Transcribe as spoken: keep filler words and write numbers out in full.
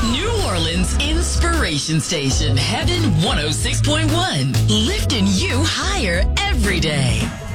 New Orleans Inspiration Station, Heaven one oh six point one. Lifting you higher every day.